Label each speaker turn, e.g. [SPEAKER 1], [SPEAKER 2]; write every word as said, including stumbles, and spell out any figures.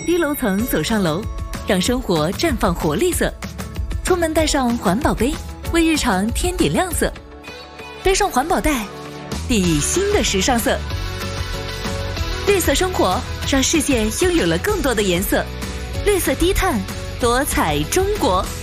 [SPEAKER 1] 低楼层走上楼，让生活绽放活力色。出门带上环保杯，为日常添点亮色。背上环保袋，定义新的时尚色。绿色生活让世界拥有了更多的颜色。绿色低碳，多彩中国。